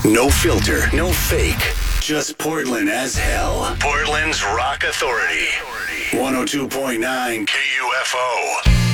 No filter, no fake. Just Portland as hell. Portland's Rock Authority. 102.9 KUFO.